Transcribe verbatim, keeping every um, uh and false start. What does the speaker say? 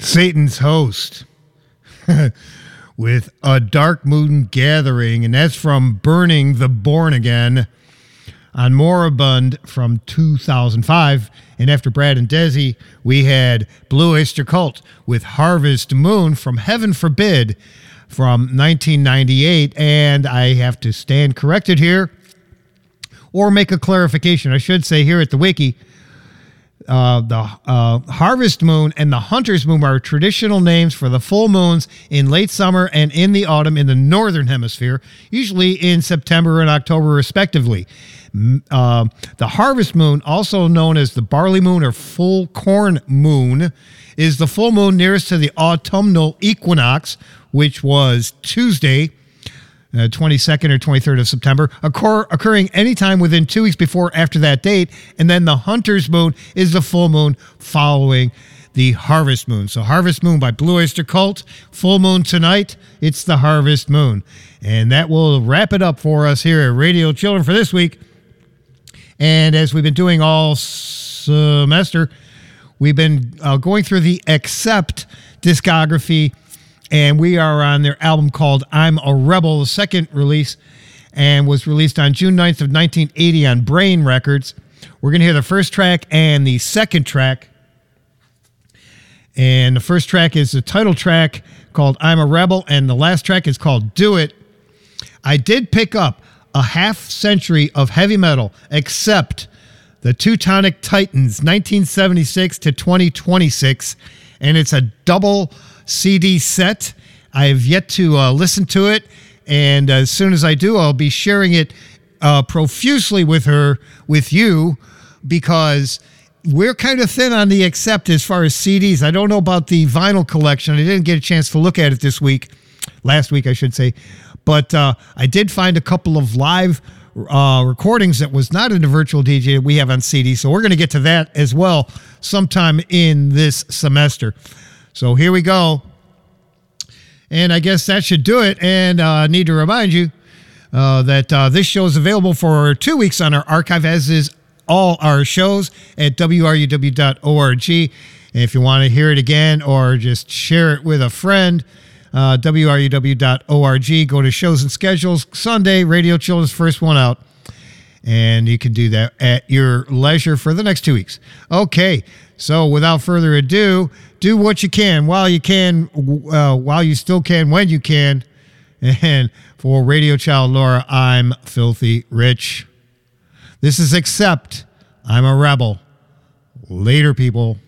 Satan's Host with A Dark Moon Gathering, and that's from Burning the Born Again on Moribund from two thousand five. And after Brad and Desi, we had Blue Oyster Cult with Harvest Moon from Heaven Forbid from nineteen ninety-eight. And I have to stand corrected here, or make a clarification, I should say, here at the Wiki. Uh, the uh, Harvest Moon and the Hunter's Moon are traditional names for the full moons in late summer and in the autumn in the northern hemisphere, usually in September and October respectively. Uh, the Harvest Moon, also known as the Barley Moon or Full Corn Moon, is the full moon nearest to the autumnal equinox, which was Tuesday, Uh, twenty-second or twenty-third of September, occur, occurring anytime within two weeks before after that date. And then the Hunter's Moon is the full moon following the Harvest Moon. So Harvest Moon by Blue Oyster Cult, full moon tonight, it's the Harvest Moon. And that will wrap it up for us here at Radio Children for this week. And as we've been doing all semester, we've been uh, going through the Accept discography, and we are on their album called I'm a Rebel, the second release, and was released on June ninth of nineteen eighty on Brain Records. We're going to hear the first track and the second track. And the first track is the title track called I'm a Rebel, and the last track is called Do It. I did pick up a half century of heavy metal, Accept the Teutonic Titans, nineteen seventy-six to twenty twenty-six, and it's a double C D set. I have yet to uh, listen to it, and as soon as I do, I'll be sharing it uh, profusely with her, with you, because we're kind of thin on the Accept as far as C Ds. I don't know about the vinyl collection. I didn't get a chance to look at it this week, last week I should say, but uh, I did find a couple of live uh, recordings that was not in the virtual D J that we have on C D, so we're going to get to that as well sometime in this semester. So here we go. And I guess that should do it. And I uh, need to remind you uh, that uh, this show is available for two weeks on our archive, as is all our shows at W R U W dot org. And if you want to hear it again or just share it with a friend, uh, W R U W dot org. Go to shows and schedules. Sunday, Radio Children's first one out. And you can do that at your leisure for the next two weeks. Okay, so without further ado, do what you can while you can, uh, while you still can, when you can. And for Radio Child Laura, I'm Filthy Rich. This is Accept. I'm a Rebel. Later, people.